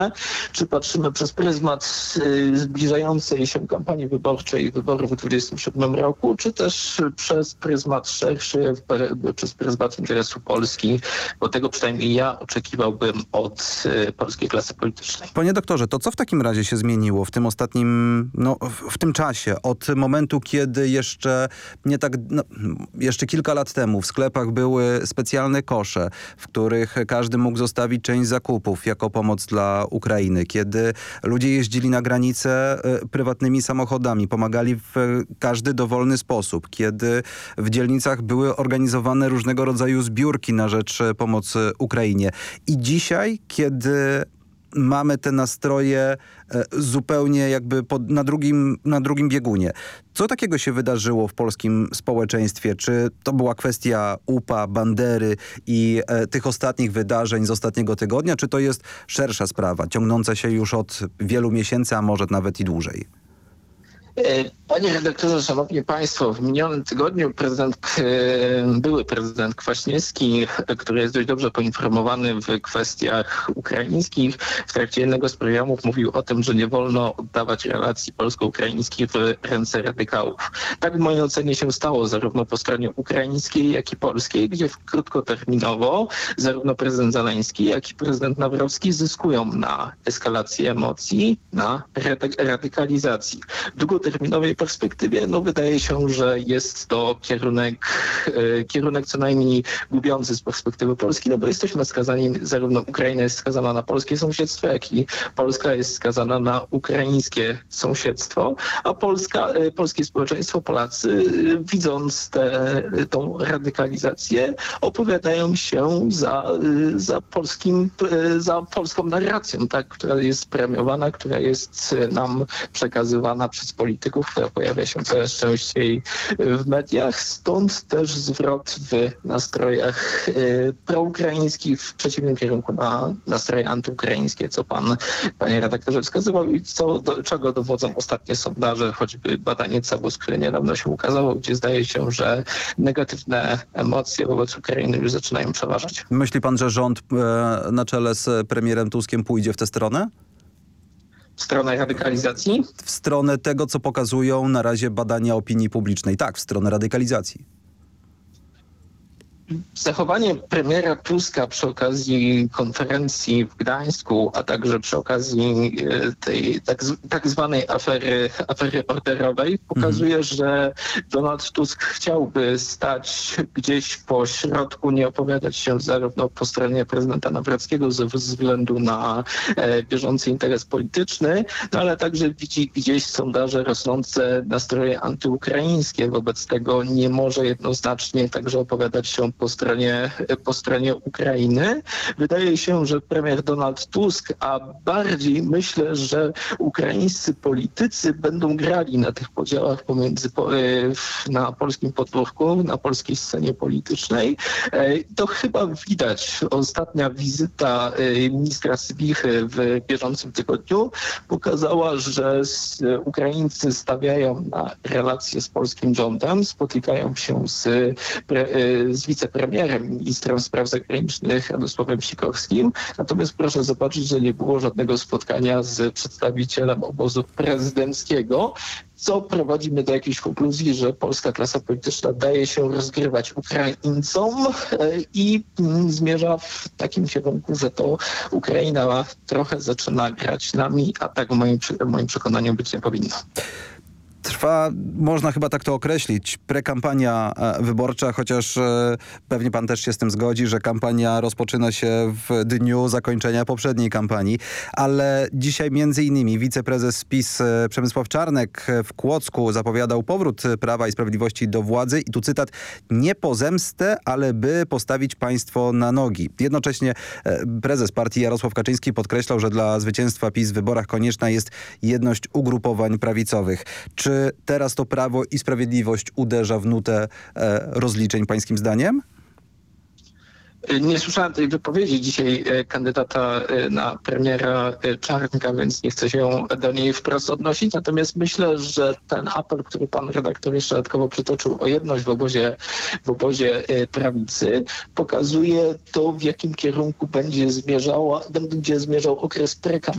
Czy patrzymy przez pryzmat zbliżającej się kampanii wyborczej, wyborów w 2027 roku, czy też przez pryzmat szerszy, przez pryzmat interesu Polski, bo tego przynajmniej ja oczekiwałbym od polskiej klasy politycznej. Panie doktorze, to co w takim razie się zmieniło w tym ostatnim, w tym czasie, od momentu, kiedy jeszcze jeszcze kilka lat temu w sklepach były specjalne kosze, w których każdy mógł zostawić część zakupów jako pomoc dla Ukrainy, kiedy ludzie jeździli na granicę prywatnymi samochodami, pomagali w każdy dowolny sposób, kiedy w dzielnicach były organizowane różnego rodzaju zbiórki na rzecz pomocy Ukrainie. I dzisiaj, kiedy mamy te nastroje zupełnie jakby na drugim biegunie. Co takiego się wydarzyło w polskim społeczeństwie? Czy to była kwestia UPA, Bandery i tych ostatnich wydarzeń z ostatniego tygodnia? Czy to jest szersza sprawa, ciągnąca się już od wielu miesięcy, a może nawet i dłużej? Panie redaktorze, szanowni państwo, w minionym tygodniu były prezydent Kwaśniewski, który jest dość dobrze poinformowany w kwestiach ukraińskich, w trakcie jednego z programów mówił o tym, że nie wolno oddawać relacji polsko-ukraińskich w ręce radykałów. Tak w mojej ocenie się stało zarówno po stronie ukraińskiej, jak i polskiej, gdzie krótkoterminowo zarówno prezydent Zeleński, jak i prezydent Nawrocki zyskują na eskalacji emocji, na radykalizacji. W długoterminowej perspektywie wydaje się, że jest to kierunek co najmniej gubiący z perspektywy Polski, bo jesteśmy skazani, zarówno Ukraina jest skazana na polskie sąsiedztwo, jak i Polska jest skazana na ukraińskie sąsiedztwo, a polskie społeczeństwo, Polacy, widząc tą radykalizację, opowiadają się za polską narracją, tak, która jest premiowana, która jest nam przekazywana przez polityków, która pojawia się coraz częściej w mediach. Stąd też zwrot w nastrojach proukraińskich w przeciwnym kierunku na nastroje antyukraińskie, co panie redaktorze wskazywał i czego dowodzą ostatnie sondaże, choćby badanie CEBUS, które niedawno się ukazało, gdzie zdaje się, że negatywne emocje wobec Ukrainy już zaczynają przeważać. Myśli pan, że rząd na czele z premierem Tuskiem pójdzie w tę stronę? W stronę radykalizacji? W stronę tego, co pokazują na razie badania opinii publicznej. Tak, w stronę radykalizacji. Zachowanie premiera Tuska przy okazji konferencji w Gdańsku, a także przy okazji tej tak zwanej afery orderowej pokazuje, że Donald Tusk chciałby stać gdzieś po środku, nie opowiadać się zarówno po stronie prezydenta Nawrockiego ze względu na bieżący interes polityczny, ale także widzi gdzieś sondaże rosnące nastroje antyukraińskie. Wobec tego nie może jednoznacznie także opowiadać się po stronie Ukrainy. Wydaje się, że premier Donald Tusk, a bardziej myślę, że ukraińscy politycy będą grali na tych podziałach na polskim podwórku, na polskiej scenie politycznej. To chyba widać. Ostatnia wizyta ministra Sybichy w bieżącym tygodniu pokazała, że Ukraińcy stawiają na relacje z polskim rządem, spotykają się z wicepremierem, ministrem spraw zagranicznych Radosławem Sikorskim. Natomiast proszę zobaczyć, że nie było żadnego spotkania z przedstawicielem obozu prezydenckiego, co prowadzi mnie do jakiejś konkluzji, że polska klasa polityczna daje się rozgrywać Ukraińcom i zmierza w takim kierunku, że to Ukraina trochę zaczyna grać nami, a tak w moim przekonaniu być nie powinno. Trwa, można chyba tak to określić, prekampania wyborcza, chociaż pewnie pan też się z tym zgodzi, że kampania rozpoczyna się w dniu zakończenia poprzedniej kampanii. Ale dzisiaj między innymi wiceprezes PiS Przemysław Czarnek w Kłodzku zapowiadał powrót Prawa i Sprawiedliwości do władzy i tu cytat: nie po zemstę, ale by postawić państwo na nogi. Jednocześnie prezes partii Jarosław Kaczyński podkreślał, że dla zwycięstwa PiS w wyborach konieczna jest jedność ugrupowań prawicowych. Czy teraz to Prawo i Sprawiedliwość uderza w nutę rozliczeń pańskim zdaniem? Nie słyszałem tej wypowiedzi dzisiaj kandydata na premiera Czarnka, więc nie chcę się do niej wprost odnosić. Natomiast myślę, że ten apel, który pan redaktor jeszcze dodatkowo przytoczył o jedność w obozie prawicy, pokazuje to, w jakim kierunku będzie zmierzał okres prekampanii.